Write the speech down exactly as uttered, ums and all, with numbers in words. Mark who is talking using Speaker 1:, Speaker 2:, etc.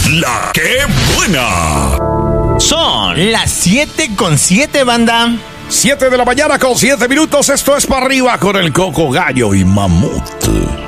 Speaker 1: La que buena.
Speaker 2: Son las siete con siete, banda.
Speaker 1: siete de la mañana con siete minutos. Esto es para arriba con el Coco, Gallo y Mamut.